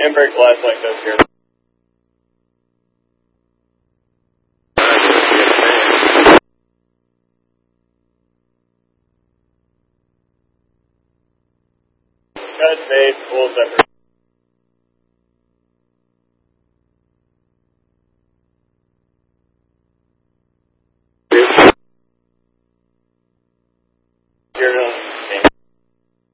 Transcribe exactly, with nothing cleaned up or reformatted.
Handbrake flash like this here. Cut, made, full separate.